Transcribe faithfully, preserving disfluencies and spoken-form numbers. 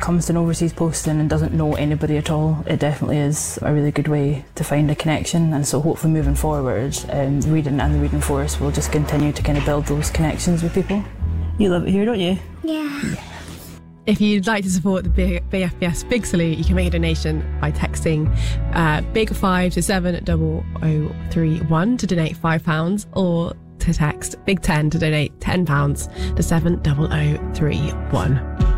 comes to an overseas posting and doesn't know anybody at all, it definitely is a really good way to find a connection. And so hopefully moving forward, um, Reading and the Reading Force will just continue to kind of build those connections with people. You love it here, don't you? Yeah. yeah. If you'd like to support the B F B S Big Salute, you can make a donation by texting uh, big five to seven double oh three one to donate five pounds, or to text big ten to donate ten pounds to seven double oh three one.